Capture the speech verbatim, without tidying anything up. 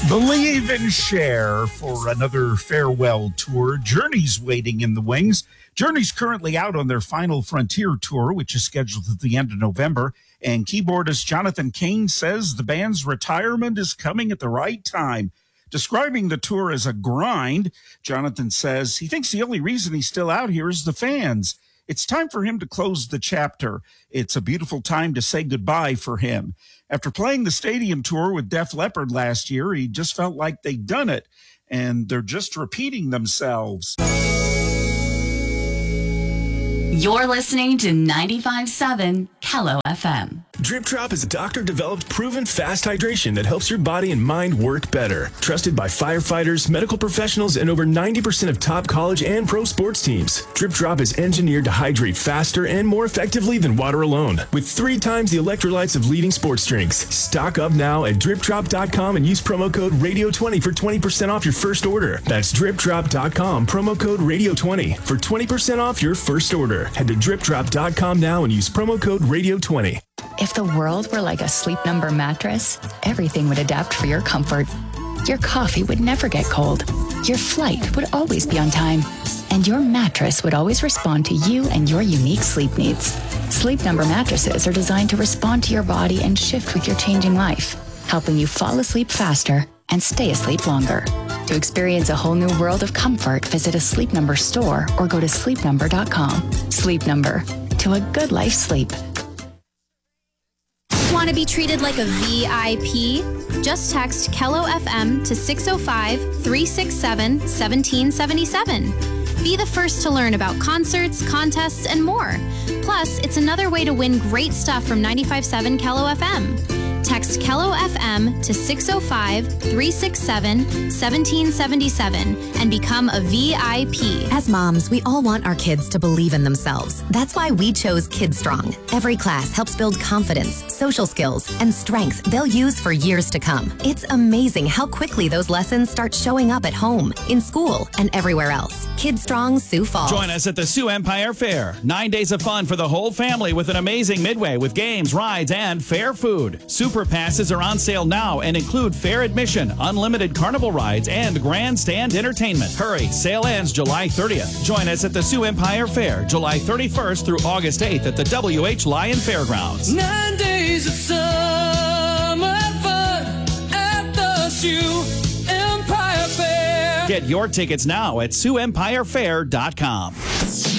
Believe and share for another farewell tour. Journey's waiting in the wings. Journey's currently out on their final Frontier tour, which is scheduled at the end of November. And keyboardist Jonathan Cain says the band's retirement is coming at the right time. Describing the tour as a grind, Jonathan says he thinks the only reason he's still out here is the fans. It's time for him to close the chapter. It's a beautiful time to say goodbye for him. After playing the stadium tour with Def Leppard last year, he just felt like they'd done it, and they're just repeating themselves. You're listening to ninety-five point seven Kello F M. Drip Drop is a doctor-developed, proven fast hydration that helps your body and mind work better. Trusted by firefighters, medical professionals, and over ninety percent of top college and pro sports teams. Drip Drop is engineered to hydrate faster and more effectively than water alone, with three times the electrolytes of leading sports drinks. Stock up now at drip drop dot com and use promo code radio twenty for twenty percent off your first order. That's drip drop dot com, promo code radio twenty for twenty percent off your first order. Head to drip drop dot com now and use promo code radio twenty. If the world were like a Sleep Number mattress, everything would adapt for your comfort. Your coffee would never get cold. Your flight would always be on time. And your mattress would always respond to you and your unique sleep needs. Sleep Number mattresses are designed to respond to your body and shift with your changing life, helping you fall asleep faster and stay asleep longer. To experience a whole new world of comfort, visit a Sleep Number store or go to sleep number dot com. Sleep Number. To a good life sleep. Want to be treated like a V I P? Just text Kello F M to six oh five, three six seven, one seven seven seven. Be the first to learn about concerts, contests, and more. Plus, it's another way to win great stuff from ninety-five point seven Kello F M. Text Kello F M to six oh five, three six seven, one seven seven seven and become a V I P. As moms, we all want our kids to believe in themselves. That's why we chose Kid Strong. Every class helps build confidence, social skills, and strength they'll use for years to come. It's amazing how quickly those lessons start showing up at home, in school, and everywhere else. Kid Strong, Sioux Falls. Join us at the Sioux Empire Fair. Nine days of fun for the whole family with an amazing midway with games, rides, and fair food. Super passes are on sale now and include fair admission, unlimited carnival rides, and grandstand entertainment. Hurry, sale ends July thirtieth. Join us at the Sioux Empire Fair, July thirty-first through August eighth at the W H Lyon Fairgrounds. Nine days of summer fun at the Sioux Empire Fair. Get your tickets now at sioux empire fair dot com.